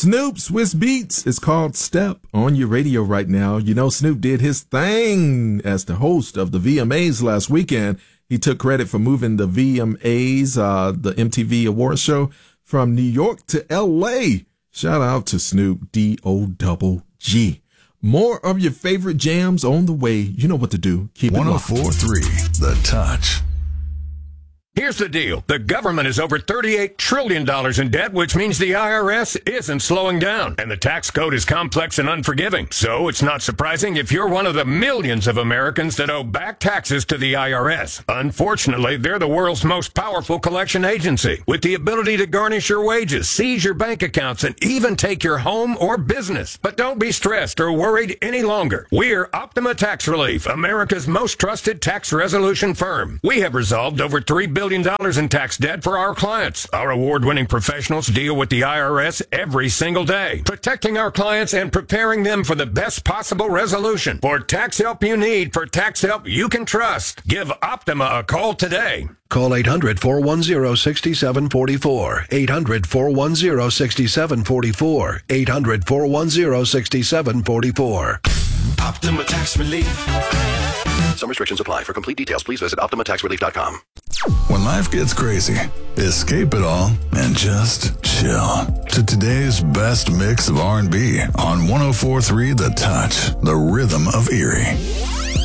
Snoop, Swiss Beats is called Step on your radio right now. You know, Snoop did his thing as the host of the VMAs last weekend. He took credit for moving the VMAs, the MTV Awards show, from New York to L.A. Shout out to Snoop, D-O-double-G. More of your favorite jams on the way. You know what to do. Keep it locked. 104.3 The Touch. Here's the deal. The government is over $38 trillion in debt, which means the IRS isn't slowing down. And the tax code is complex and unforgiving. So it's not surprising if you're one of the millions of Americans that owe back taxes to the IRS. Unfortunately, they're the world's most powerful collection agency, with the ability to garnish your wages, seize your bank accounts, and even take your home or business. But don't be stressed or worried any longer. We're Optima Tax Relief, America's most trusted tax resolution firm. We have resolved over $3 billion in tax debt for our clients. Our award-winning professionals deal with the IRS every single day, protecting our clients and preparing them for the best possible resolution. For tax help you need, for tax help you can trust, give Optima a call today. Call 800-410-6744. 800-410-6744. 800-410-6744. Optima Tax Relief. Some restrictions apply. For complete details, please visit OptimaTaxRelief.com. When life gets crazy, escape it all and just chill to today's best mix of R&B on 104.3 The Touch, the rhythm of Erie.